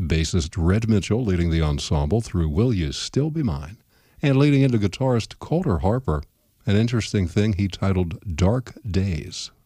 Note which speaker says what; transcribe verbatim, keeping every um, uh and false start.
Speaker 1: bassist Red Mitchell leading the ensemble through Will You Still Be Mine, and leading into guitarist Colter Harper, an interesting thing he titled Dark Days.